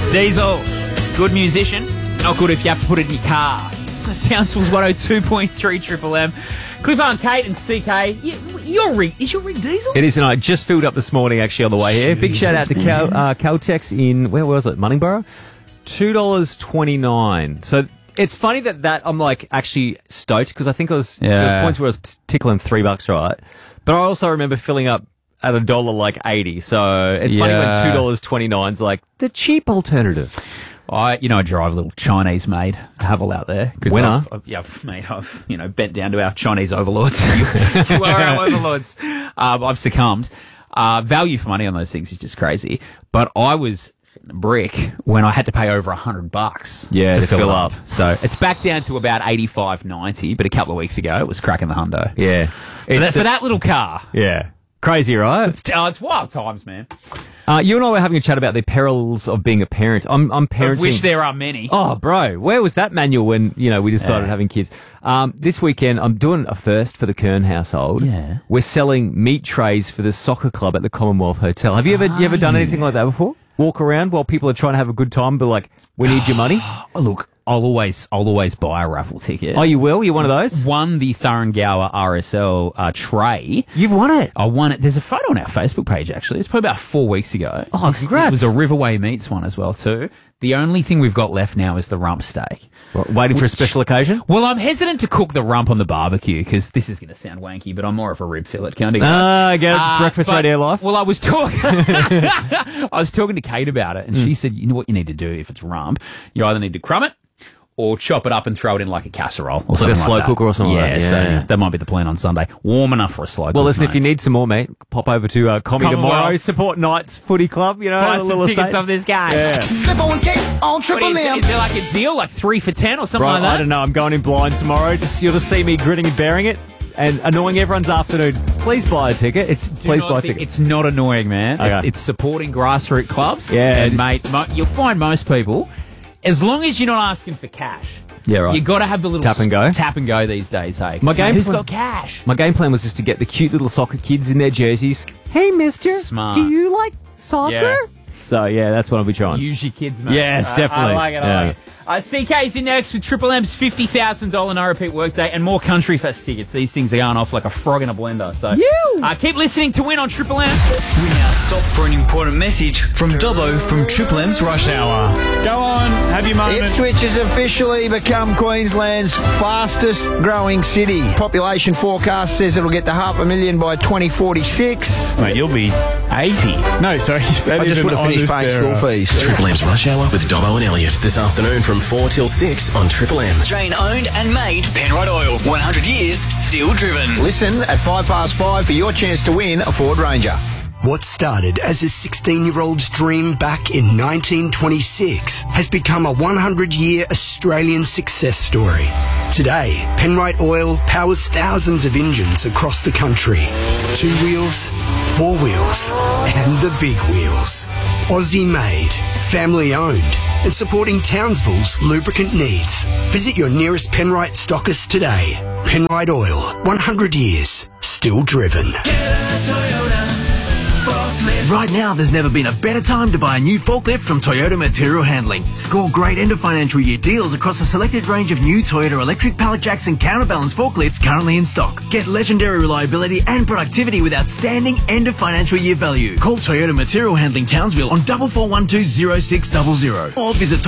Diesel, good musician, not good if you have to put it in your car. Townsville's 102.3 Triple M. Cliff and Kate and CK, your rig, is your rig diesel? It is, and I just filled up this morning actually on the way here. Big shout out to Caltex in, where was it, Munningborough? $2.29. So it's funny that I'm like actually stoked because I think there was points where I was tickling $3, right? But I also remember filling up at $1.80. So it's funny when $2.29 is like the cheap alternative. I drive a little Chinese-made Havel out there. Winner. I've bent down to our Chinese overlords. You are our overlords. I've succumbed. Value for money on those things is just crazy. But I was a brick when I had to pay over $100 to fill up. So it's back down to about 85, 90. But a couple of weeks ago, it was cracking the hundo. Yeah. For that little car. Yeah. Crazy, right? It's wild times, man. You and I were having a chat about the perils of being a parent. I'm parenting. Of which there are many. Oh, bro. Where was that manual when, we decided having kids? This weekend, I'm doing a first for the Kern household. Yeah. We're selling meat trays for the soccer club at the Commonwealth Hotel. Have you ever done anything like that before? Walk around while people are trying to have a good time, but like, we need your money? Oh, look, I'll always buy a raffle ticket. Oh, you will? You're one of those? Won the Thuringower RSL tray. You've won it? I won it. There's a photo on our Facebook page, actually. It's probably about 4 weeks ago. Oh, congrats. It was a Riverway Meats one as well, too. The only thing we've got left now is the rump steak. Waiting for a special occasion? Well, I'm hesitant to cook the rump on the barbecue because this is going to sound wanky, but I'm more of a rib fillet kind of guy. I get it. Breakfast radio life. Well, I was talking to Kate about it, and she said, you know what you need to do if it's rump? You either need to crumb it or chop it up and throw it in like a casserole. Or like a slow cooker or something like that. Yeah, so that might be the plan on Sunday. Warm enough for a slow cooker. Well, listen, if you need some more, mate, pop over to Commie tomorrow. Support Knights Footy Club, Buy some tickets of this guy. Yeah. On Triple M. Is there like a deal, like 3 for 10 or something like that? I don't know. I'm going in blind tomorrow. You'll just see me grinning and bearing it and annoying everyone's afternoon. Please buy a ticket. It's not annoying, man. Okay. It's supporting grassroots clubs. Yeah. And, mate, you'll find most people, as long as you're not asking for cash. Yeah, right. You got to have the little tap and go these days, hey. Who's got cash? My game plan was just to get the cute little soccer kids in their jerseys. Hey, mister. Smart. Do you like soccer? Yeah. So, yeah, that's what I'll be trying. Use your kids, mate. Yes, definitely. I like it. I like it. CK's in next with Triple M's $50,000 no repeat workday and more Country Fest tickets. These things are going off like a frog in a blender. So keep listening to win on Triple M. We now stop for an important message from Dobbo from Triple M's Rush Hour. Go on, have your moment. Ipswich has officially become Queensland's fastest growing city. Population forecast says it'll get to 500,000 by 2046. Mate, you'll be 80. No, sorry. I just would have finished paying school fees. Triple M's Rush Hour with Dobbo and Elliot this afternoon from 4 till 6 on Triple M. Australian owned and made Penrite Oil. 100 years, still driven. Listen at 5:05 for your chance to win a Ford Ranger. What started as a 16-year-old's dream back in 1926 has become a 100-year Australian success story. Today, Penrite Oil powers thousands of engines across the country. 2 wheels, 4 wheels, and the big wheels. Aussie-made, family-owned, and supporting Townsville's lubricant needs. Visit your nearest Penrite stockist today. Penrite Oil, 100 years, still driven. Right now, there's never been a better time to buy a new forklift from Toyota Material Handling. Score great end of financial year deals across a selected range of new Toyota electric pallet jacks and counterbalance forklifts currently in stock. Get legendary reliability and productivity with outstanding end of financial year value. Call Toyota Material Handling Townsville on 44120600 or visit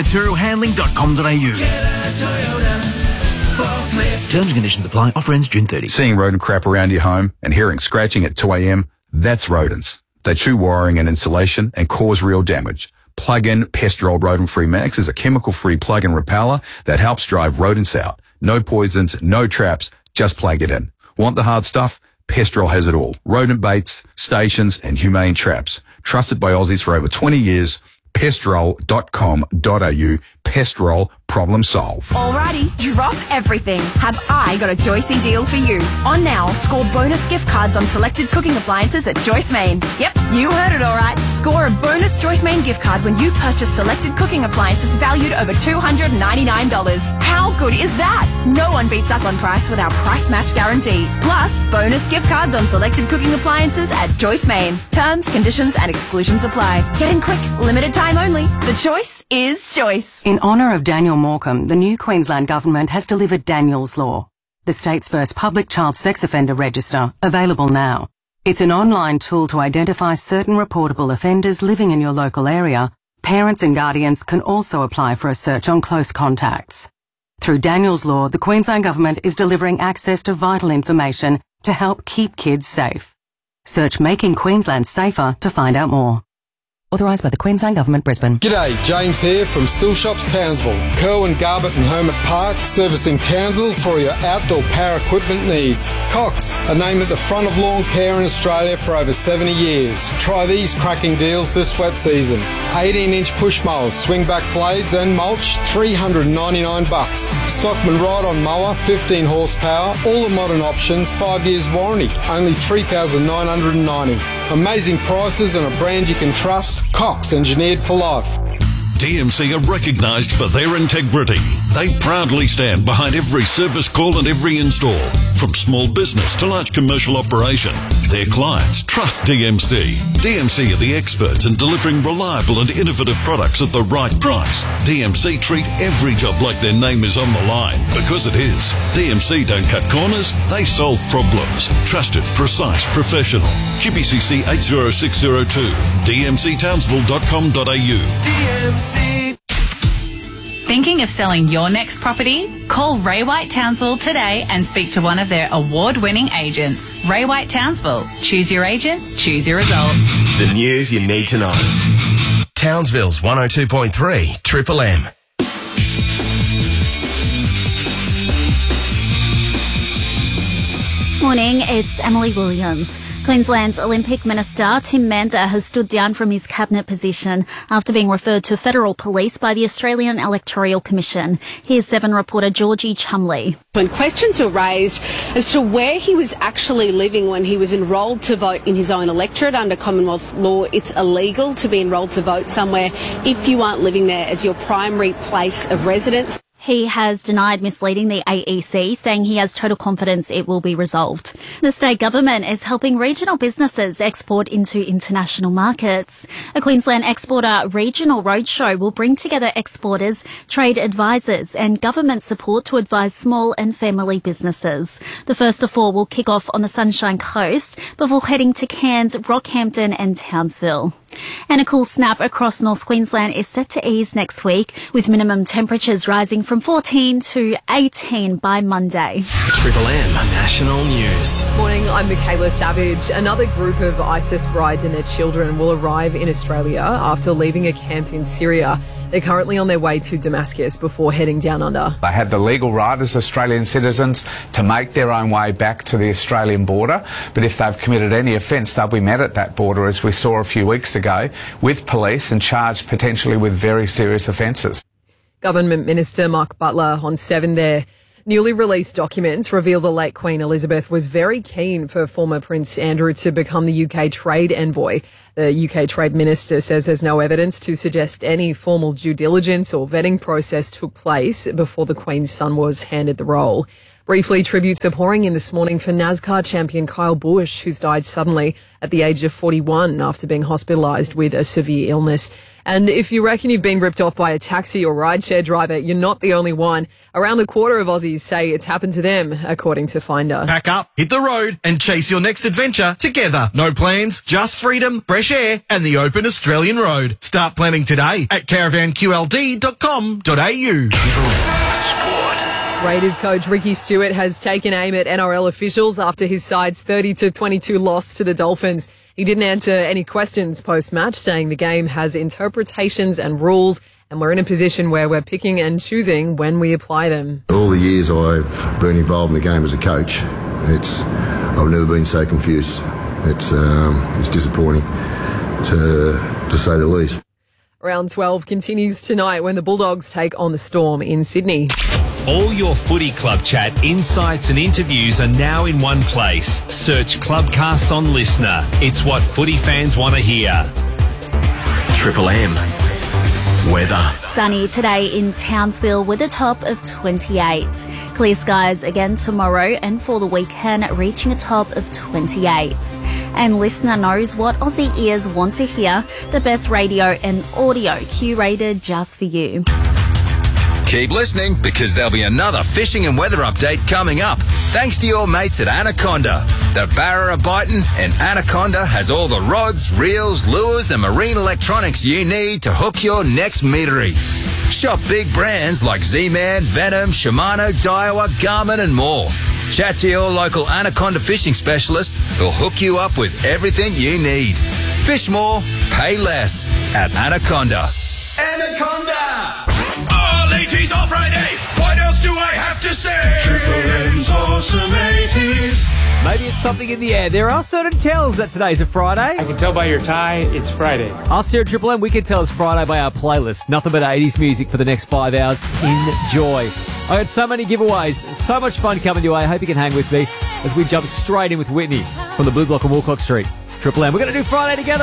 toyotaMaterialHandling.com.au. Terms and conditions apply. Offer ends June 30. Seeing rodent crap around your home and hearing scratching at 2 a.m, that's rodents. They chew wiring and insulation and cause real damage. Plug-in Pestrol Rodent-Free Max is a chemical-free plug-in repeller that helps drive rodents out. No poisons, no traps, just plug it in. Want the hard stuff? Pestrol has it all. Rodent baits, stations and humane traps. Trusted by Aussies for over 20 years. Pestrol.com.au. Pestrol, problem solve. Alrighty, drop everything. Have I got a Joycey deal for you? On Now, score bonus gift cards on selected cooking appliances at Joyce Main. Yep, you heard it alright. Score a bonus Joyce Main gift card when you purchase selected cooking appliances valued over $299. How good is that? No one beats us on price with our price match guarantee. Plus, bonus gift cards on selected cooking appliances at Joyce Main. Terms, conditions and exclusions apply. Get in quick, limited time only. The choice is choice. In honour of Daniel Morecambe, the new Queensland Government has delivered Daniel's Law, the state's first public child sex offender register, available now. It's an online tool to identify certain reportable offenders living in your local area. Parents and guardians can also apply for a search on close contacts. Through Daniel's Law, the Queensland Government is delivering access to vital information to help keep kids safe. Search Making Queensland Safer to find out more. Authorised by the Queensland Government, Brisbane. G'day, James here from Still Shops Townsville. Curwin, Garbutt and Hermit Park, servicing Townsville for your outdoor power equipment needs. Cox, a name at the front of lawn care in Australia for over 70 years. Try these cracking deals this wet season. 18-inch push mowers, swing-back blades and mulch, $399. Stockman ride-on mower, 15 horsepower, all the modern options, 5 years warranty, only $3,990. Amazing prices and a brand you can trust. Cox, engineered for life. DMC are recognised for their integrity. They proudly stand behind every service call and every install. From small business to large commercial operation, their clients trust DMC. DMC are the experts in delivering reliable and innovative products at the right price. DMC treat every job like their name is on the line, because it is. DMC don't cut corners, they solve problems. Trusted, precise, professional. QBCC 80602, dmctownsville.com.au. DMC. Thinking of selling your next property? Call Ray White Townsville today and speak to one of their award-winning agents. Ray White Townsville. Choose your agent, choose your result. The news you need to know. Townsville's 102.3 Triple M. Morning, it's Emily Williams. Queensland's Olympic Minister Tim Mander has stood down from his cabinet position after being referred to federal police by the Australian Electoral Commission. Here's 7 reporter Georgie Chumley. When questions were raised as to where he was actually living when he was enrolled to vote in his own electorate under Commonwealth law, it's illegal to be enrolled to vote somewhere if you aren't living there as your primary place of residence. He has denied misleading the AEC, saying he has total confidence it will be resolved. The state government is helping regional businesses export into international markets. A Queensland Exporter Regional Roadshow will bring together exporters, trade advisors and government support to advise small and family businesses. The first of 4 will kick off on the Sunshine Coast before heading to Cairns, Rockhampton and Townsville. And a cool snap across North Queensland is set to ease next week, with minimum temperatures rising from 14 to 18 by Monday. Triple M National News. Morning, I'm Michaela Savage. Another group of ISIS brides and their children will arrive in Australia after leaving a camp in Syria. They're currently on their way to Damascus before heading down under. They have the legal right as Australian citizens to make their own way back to the Australian border, but if they've committed any offence, they'll be met at that border, as we saw a few weeks ago, with police and charged potentially with very serious offences. Government Minister Mark Butler on 7 there. Newly released documents reveal the late Queen Elizabeth was very keen for former Prince Andrew to become the UK trade envoy. The UK Trade Minister says there's no evidence to suggest any formal due diligence or vetting process took place before the Queen's son was handed the role. Briefly, tributes are pouring in this morning for NASCAR champion Kyle Busch, who's died suddenly at the age of 41 after being hospitalised with a severe illness. And if you reckon you've been ripped off by a taxi or rideshare driver, you're not the only one. Around a quarter of Aussies say it's happened to them, according to Finder. Pack up, hit the road and chase your next adventure together. No plans, just freedom, fresh air and the open Australian road. Start planning today at caravanqld.com.au. Raiders coach Ricky Stewart has taken aim at NRL officials after his side's 30-22 loss to the Dolphins. He didn't answer any questions post-match, saying the game has interpretations and rules, and we're in a position where we're picking and choosing when we apply them. All the years I've been involved in the game as a coach, I've never been so confused. It's disappointing, to say the least. Round 12 continues tonight when the Bulldogs take on the Storm in Sydney. All your footy club chat, insights and interviews are now in one place. Search Clubcast on Listener. It's what footy fans want to hear. Triple M. Weather. Sunny today in Townsville with a top of 28. Clear skies again tomorrow and for the weekend reaching a top of 28. And Listener knows what Aussie ears want to hear. The best radio and audio curated just for you. Keep listening because there'll be another fishing and weather update coming up. Thanks to your mates at Anaconda. The barra are biting and Anaconda has all the rods, reels, lures and marine electronics you need to hook your next meatery. Shop big brands like Z-Man, Venom, Shimano, Daiwa, Garmin and more. Chat to your local Anaconda fishing specialist who'll hook you up with everything you need. Fish more, pay less at Anaconda. Anaconda! All 80s all Friday. What else do I have to say? Triple M's awesome 80s. Maybe it's something in the air. There are certain tells that today's a Friday. I can tell by your tie, it's Friday. Us here at Triple M, we can tell it's Friday by our playlist. Nothing but 80s music for the next 5 hours. Enjoy. I got so many giveaways. So much fun coming your way. I hope you can hang with me as we jump straight in with Whitney from the Blue Block on Wilcox Street. Triple M. We're going to do Friday together.